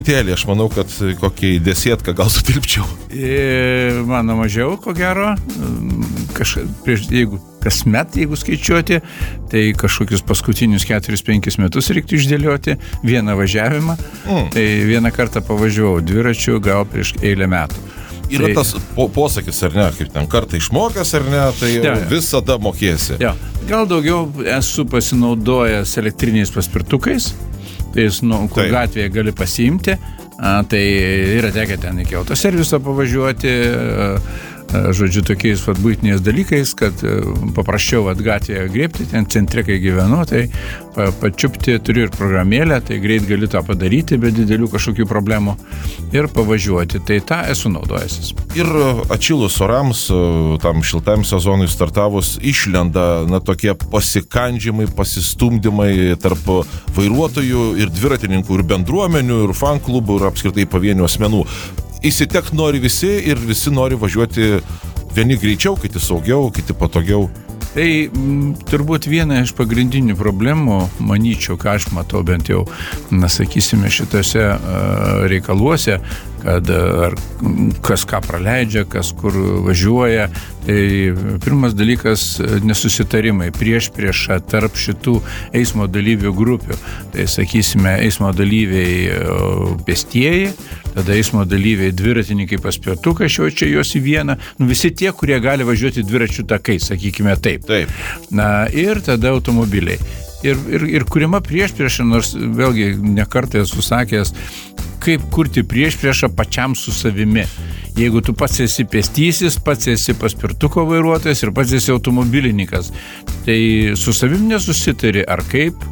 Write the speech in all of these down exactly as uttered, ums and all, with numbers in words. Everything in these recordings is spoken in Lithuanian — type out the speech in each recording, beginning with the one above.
Tėlį, aš manau, kad kokį desietką gal sutilpčiau. E, mano mažiau, ko gero, kaž, prieš, jeigu kasmet, jeigu skaičiuoti, tai kažkokius paskutinius keturis penkis metus reiktų išdėlioti vieną važiavimą. Mm. Tai vieną kartą pavažiavau dviračiu gal prieš eilę metų. Yra tai, tas po, posakis, ar ne, kaip ten kartą išmokęs, ar ne, tai jau ja, ja. visada mokėsi. Ja. Gal daugiau esu pasinaudojęs elektriniais paspirtukais. Tai jis, nu, kur Taip. gatvėje gali pasiimti, a, tai yra tekę ten iki autoserviso pavažiuoti, a, a, žodžiu, tokiais vat, buitiniais dalykais, kad a, paprasčiau vat, gatvėje grėbti, ten centre, kai gyvenu, tai pa, pačiupti, turiu ir programėlę, tai greit gali tą padaryti, be didelių kažkokių problemų ir pavažiuoti, tai tą esu naudojęsis. Ir atšilus orams, tam šiltam sezonui startavus, išlenda na, tokie pasikandžiamai, pasistumdymai tarp vairuotojų ir dviratininkų, ir bendruomenių, ir fan klubų, ir apskritai pavienių asmenų. Įsitek nori visi ir visi nori važiuoti vieni greičiau, kiti saugiau, kiti patogiau. Tai m, turbūt viena iš pagrindinių problemų, manyčiau, ką aš matau bent jau, na, sakysime, šitose uh, reikaluose, kad ar kas ką praleidžia, kas kur važiuoja. Tai pirmas dalykas – nesusitarimai prieš priešą tarp šitų eismo dalyvių grupių. Tai, sakysime, eismo dalyviai pėstieji, tada eismo dalyviai dviratininkai paspirtukai, aš jau čia juos į vieną. Nu, visi tie, kurie gali važiuoti dviračių takais, sakykime taip. Taip. Na, ir tada automobiliai. Ir, ir, ir kuriama priešpriešą, nors vėlgi nekartą esu sakęs, kaip kurti priešpriešą pačiam su savimi. Jeigu tu pats esi pėstysis, pats esi paspirtuko vairuotojas ir pats esi automobilininkas, tai su savim nesusitari, ar kaip?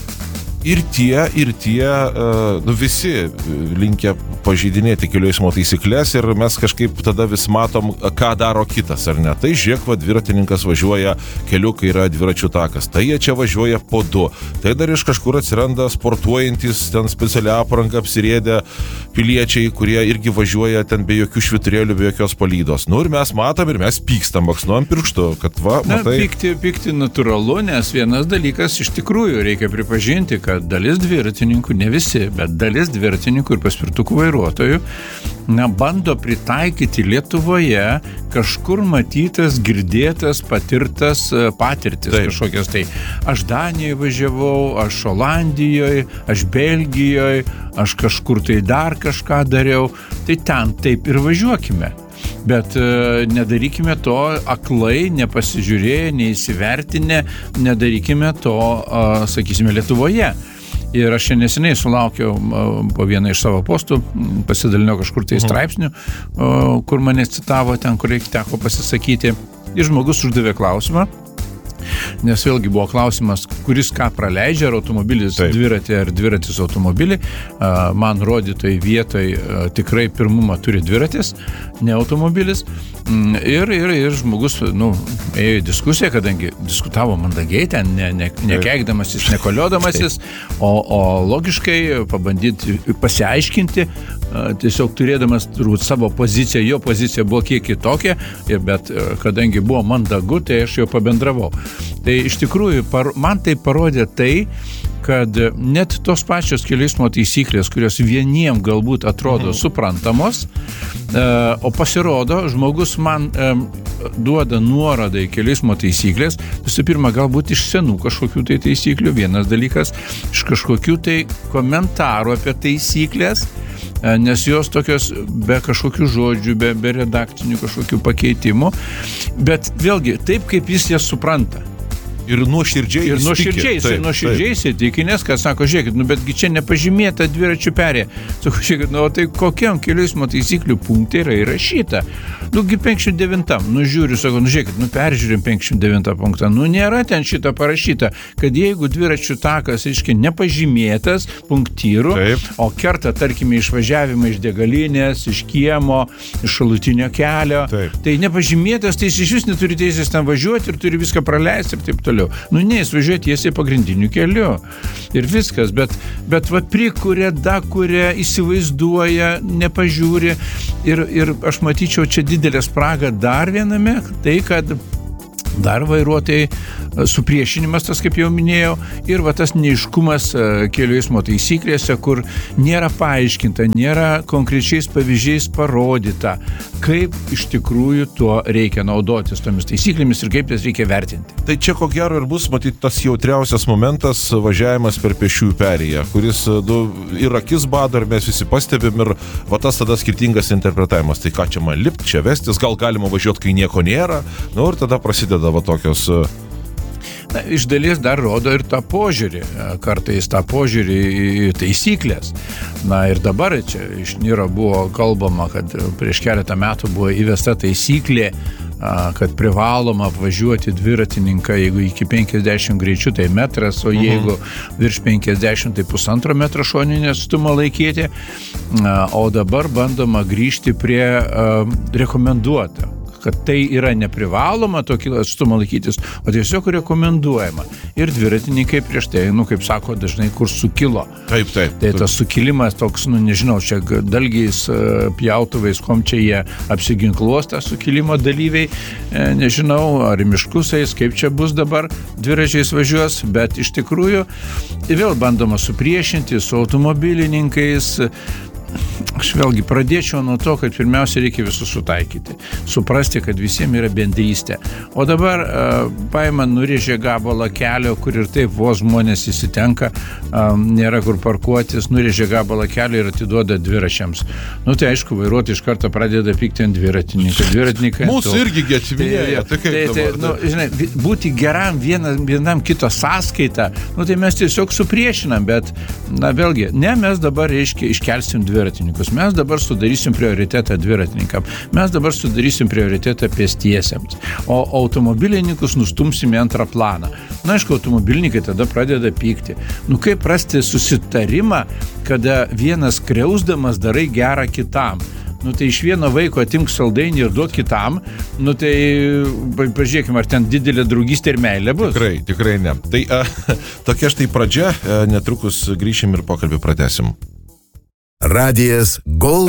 Ir tie, ir tie, nu, visi linkę pažeidinėti kelių eismo taisyklės ir mes kažkaip tada vis matom, ką daro kitas, ar ne. Tai žiūrėk, va, dviratininkas važiuoja keliu, kai yra dviračių takas. Tai jie čia važiuoja po du. Tai dar iš kažkur atsiranda sportuojantis, ten specialią aprangą apsirėdę piliečiai, kurie irgi važiuoja ten be jokių švyturėlių, be jokios palydos. Nu ir mes matom ir mes pykstam, baksnuojam pirštu, kad va, matai. Na, pykti, pykti natūralu, nes vienas dalykas iš tikrųjų reikia pripažinti, kad dalis dviratininkų, ne visi, bet dalis dviratininkų ir paspirtukų vairuotojų, na, bando pritaikyti Lietuvoje kažkur matytas, girdėtas, patirtas patirtis. Taip. Kažkokias tai. Aš Danijoje važiavau, aš Olandijoje, aš Belgijoje, aš kažkur tai dar kažką dariau. Tai ten taip ir važiuokime. Bet e, nedarykime to aklai, nepasižiūrėję, neįsivertinę, nedarykime to, e, sakysime, Lietuvoje. Ir aš čia neseniai sulaukiau e, po vieną iš savo postų, pasidalinau kažkur tai straipsnių, e, kur mane citavo ten, kur teko pasisakyti. Ir žmogus uždavė klausimą, nes vėlgi buvo klausimas, kuris ką praleidžia, ar automobilis Taip. dviratį, ar dviratis automobilį. Man rodytoj vietoj tikrai pirmumą turi dviratis, ne automobilis. Ir, ir, ir žmogus, nu, ėjo į diskusiją, kadangi diskutavo mandagiai, ten ne, ne, nekeikdamasis, nekolioddamasis, o, o logiškai pabandyti pasiaiškinti, tiesiog turėdamas turbūt savo poziciją, jo pozicija buvo kiek kitokia, bet kadangi buvo mandagu, tai aš jau pabendravau. Tai iš tikrųjų, man tai parodė tai, kad net tos pačios kelių eismo taisyklės, kurios vieniem galbūt atrodo mhm. suprantamos, o pasirodo, žmogus man duoda nuorodą į kelių eismo taisyklės, visų pirma, galbūt iš senų kažkokių tai taisyklių, vienas dalykas, iš kažkokių tai komentarų apie taisyklės, nes jos tokios be kažkokių žodžių, be, be redaktinių kažkokių pakeitimų, bet vėlgi taip, kaip jis jas supranta. Ir nuoširdžiai ir nuoširdžiai, taip, nuoširdžiai įsitikinęs, kad sako, žiūrėkit, nu betgi čia nepažymėta dviračių perėja. Sako, žiūrėkit, nu tai kokiam kelių eismo taisyklių punktai yra įrašyta? Nugi penkiasdešimt devintam, nu žiūriu, sako, nu žiūrėkit, nu peržiūrim penkiasdešimt devintą punktą. Nu nėra ten šitą parašyta, kad jeigu dviračių takas, aiškiai, nepažymėtas punktyrų, taip. O kerta, tarkime, išvažiavimą iš degalinės, iš kiemo, iš šalutinio kelio, taip. Tai nepažymėtas, tai jis iš vis neturi teisės ten važiuoti ir turi viską praleisti ir taip toliau. Nu, ne, jis važiuoja tiesiai pagrindiniu keliu. Ir viskas, bet, bet va, prikuria, dakuria, įsivaizduoja, nepažiūri. Ir, ir aš matyčiau čia didelę spragą dar viename, tai kad Dar vairuotojai supriešinimas, tas kaip jau minėjau, ir va tas neiškumas kelių eismo taisyklėse, kur nėra paaiškinta, nėra konkrečiais pavyzdžiais parodyta, kaip iš tikrųjų tuo reikia naudotis tomis taisyklėmis ir kaip jas reikia vertinti. Tai čia ko gero ir bus, matyti, tas jautriausias momentas važiavimas per pėsčiųjų perėją, kuris du, ir akis bado, ir mes visi pastebim, ir va tas tada skirtingas interpretavimas. Tai ką čia man lipti, čia vestis, gal galima važiuoti, kai nieko nėra, nu ir tada prasideda va tokios... Na, iš dalies dar rodo ir tą požiūrį, kartais tą požiūrį į taisyklės. Na ir dabar čia iš Niro buvo kalbama, kad prieš keletą metų buvo įvesta taisyklė, kad privaloma apvažiuoti dviratininką, jeigu iki penkiasdešimt greičių, tai metras, o jeigu virš penkiasdešimt, tai pusantro metro šoninį atstumą laikyti. O dabar bandoma grįžti prie rekomenduotą, kad tai yra neprivaloma tokį atstumą laikytis, o tiesiog rekomenduojama. Ir dviratininkai prieš tai, nu, kaip sako, dažnai kur sukilo. Taip, taip. Tai tas sukilimas toks, nu, nežinau, čia dalgiais, pjautuvais, kom čia jie apsiginkluos tą sukilimo dalyviai, nežinau, ar miškus eis, kaip čia bus dabar, dviračiais važiuos, bet iš tikrųjų vėl bandoma supriešinti su automobilininkais. Aš vėlgi pradėčiau nuo to, kad pirmiausia reikia visus sutaikyti, suprasti, kad visiems yra bendrystė. O dabar uh, paima, nurėžė gabalą kelio, kur ir taip vos žmonės įsitenka, um, nėra kur parkuotis, nurėžė gabalą kelio ir atiduoda dviračiams. Nu tai aišku, vairuotojai iš karto pradeda pykti ant dviratininką. Dviratininkai mūsų irgi getvėja, tai kaip tai, tai, dabar? Nu, žinai, būti geram vienam, vienam kito sąskaitą, nu tai mes tiesiog supriešinam, bet, na vėlgi, ne, mes dabar, reiškia, iškelsim dviratininkus. Mes dabar sudarysim prioritetą dviratininkam. Mes dabar sudarysim prioritetą pėstiesiems. O automobilininkus nustumsim į antrą planą. Na, aišku, automobilininkai tada pradeda pykti. Nu, kaip rasti susitarimą, kada vienas kriausdamas darai gerą kitam? Nu, tai iš vieno vaiko atimk saldainį ir duok kitam, nu, tai pažiūrėkime, ar ten didelė draugystė ir meilė bus. Tikrai, tikrai ne. Tai a, tokia štai pradžia, netrukus grįšim ir pokalbį pratęsim. Radijas Gold